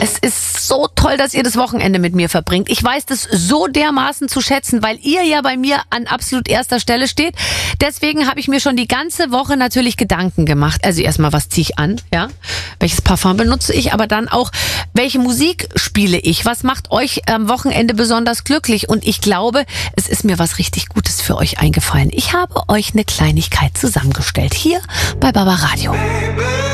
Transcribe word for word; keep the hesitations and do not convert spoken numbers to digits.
Es ist so toll, dass ihr das Wochenende mit mir verbringt. Ich weiß das so dermaßen zu schätzen, weil ihr ja bei mir an absolut erster Stelle steht. Deswegen habe ich mir schon die ganze Woche natürlich Gedanken gemacht. Also erstmal, was ziehe ich an? Ja, welches Parfum benutze ich? Aber dann auch, welche Musik spiele ich? Was macht euch am Wochenende besonders glücklich? Und ich glaube, es ist mir was richtig Gutes für euch eingefallen. Ich habe euch eine Kleinigkeit zusammengestellt. Hier bei Baba Radio.